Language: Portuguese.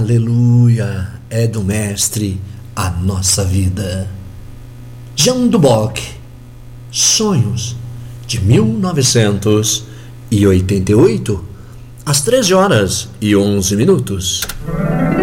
Aleluia, é do Mestre a nossa vida. Jean Duboc, Sonhos, de 1988, às 13h11.